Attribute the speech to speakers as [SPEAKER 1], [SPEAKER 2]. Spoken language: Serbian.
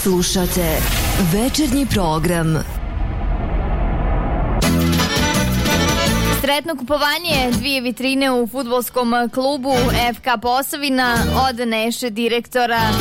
[SPEAKER 1] Slušate večernji program.
[SPEAKER 2] Sretno kupovanje 2 vitrine u fudbalskom klubu FK Posavina od Neše direktora